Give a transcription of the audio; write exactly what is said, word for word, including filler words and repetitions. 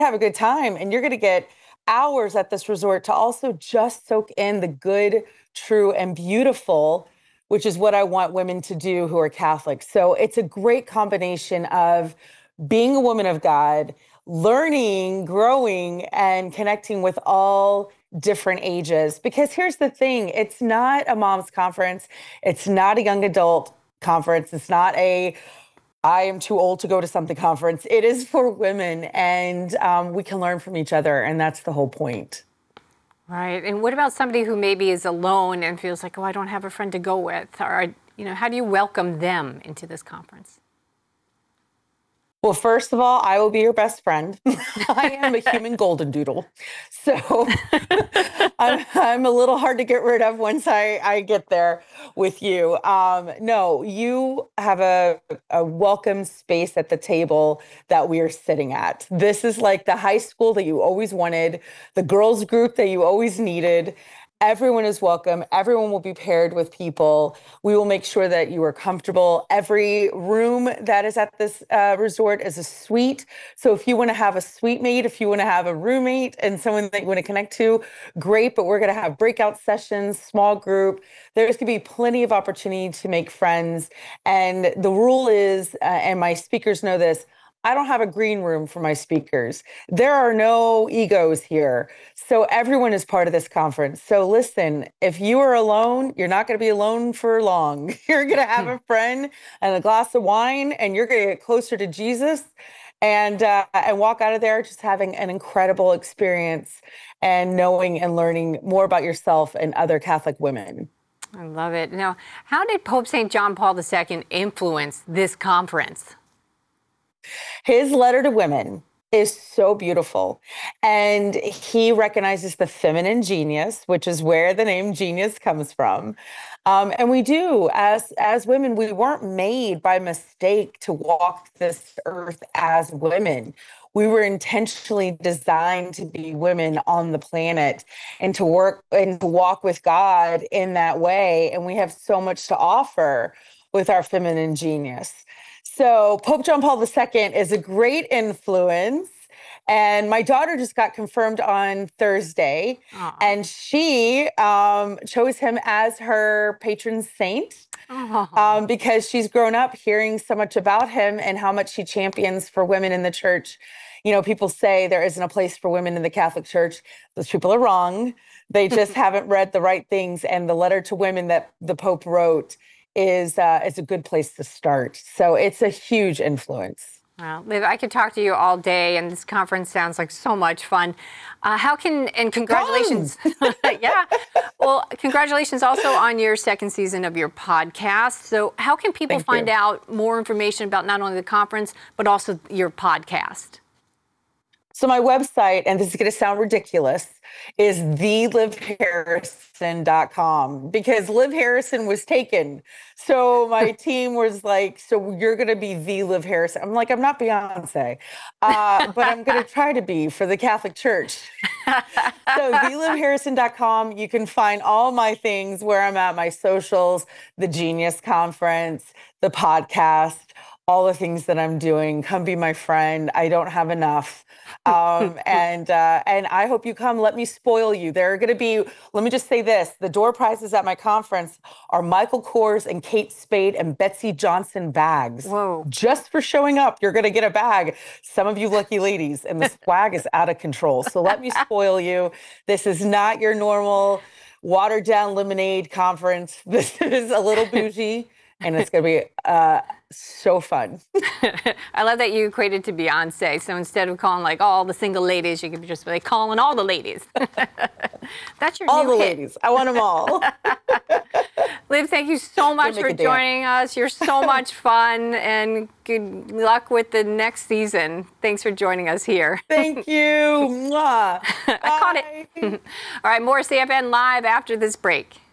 have a good time, and you're going to get hours at this resort to also just soak in the good, true, and beautiful, which is what I want women to do who are Catholic. So it's a great combination of being a woman of God, learning, growing, and connecting with all different ages. Because here's the thing, it's not a mom's conference. It's not a young adult conference. It's not a I am too old to go to something conference. It is for women, and um, we can learn from each other, and that's the whole point. Right. And what about somebody who maybe is alone and feels like, oh, I don't have a friend to go with? Or, you know, how do you welcome them into this conference? Well, first of all, I will be your best friend. I am a human golden doodle. So I'm, I'm a little hard to get rid of once I, I get there with you. Um, no, you have a, a welcome space at the table that we are sitting at. This is like the high school that you always wanted, the girls group that you always needed. Everyone is welcome. Everyone will be paired with people. We will make sure that you are comfortable. Every room that is at this uh, resort is a suite. So if you want to have a suite mate, if you want to have a roommate and someone that you want to connect to, great. But we're going to have breakout sessions, small group. There's going to be plenty of opportunity to make friends. And the rule is, uh, and my speakers know this, I don't have a green room for my speakers. There are no egos here. So everyone is part of this conference. So listen, if you are alone, you're not going to be alone for long. You're going to have a friend and a glass of wine, and you're going to get closer to Jesus and uh, and walk out of there just having an incredible experience and knowing and learning more about yourself and other Catholic women. I love it. Now, how did Pope Saint John Paul the Second influence this conference? His letter to women is so beautiful. And he recognizes the feminine genius, which is where the name genius comes from. Um, and we do, as, as women, we weren't made by mistake to walk this earth as women. We were intentionally designed to be women on the planet and to work and to walk with God in that way. And we have so much to offer with our feminine genius. So Pope John Paul the Second is a great influence. And my daughter just got confirmed on Thursday. Aww. And she um, chose him as her patron saint um, because she's grown up hearing so much about him and how much he champions for women in the church. You know, people say there isn't a place for women in the Catholic Church. Those people are wrong. They just haven't read the right things. And the letter to women that the Pope wrote is uh, is a good place to start. So it's a huge influence. Well, Liv, I could talk to you all day, and this conference sounds like so much fun. Uh, how can, and congratulations. Yeah. Well, congratulations also on your second season of your podcast. So how can people Thank find you. out more information about not only the conference, but also your podcast? So my website, and this is going to sound ridiculous, is the liv harrison dot com because Liv Harrison was taken. So my team was like, so you're going to be the Liv Harrison. I'm like, I'm not Beyonce, uh, but I'm going to try to be for the Catholic Church. So the liv harrison dot com, you can find all my things, where I'm at, my socials, the Genius Conference, the podcast, all the things that I'm doing. Come be my friend. I don't have enough. Um, and uh, and I hope you come. Let me spoil you. There are going to be, let me just say this, the door prizes at my conference are Michael Kors and Kate Spade and Betsy Johnson bags. Whoa. Just for showing up, you're going to get a bag. Some of you lucky ladies, and the swag is out of control. So let me spoil you. This is not your normal watered down lemonade conference. This is a little bougie, and it's going to be uh, so fun. I love that you equated to Beyonce. So instead of calling like all the single ladies, you could just be like calling all the ladies. That's your all new the hit. ladies. I want them all. Liv, thank you so much for joining us. You're so much fun, and good luck with the next season. Thanks for joining us here. Thank you. Mwah. I caught it. All right, more C F N Live after this break.